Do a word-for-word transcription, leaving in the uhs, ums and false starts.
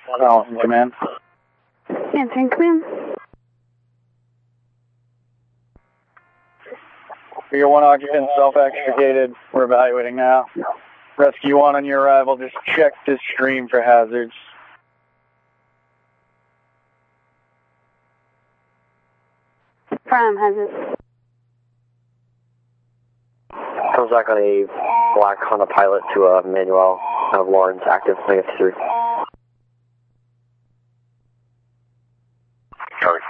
Allison, command. Answering command. Figure one occupant self-extricated. We're evaluating now. Rescue one on your arrival. Just check this stream for hazards. Prime hazard. Comes back on a black Honda Pilot to a Manuel out of Lawrence, active, negative three.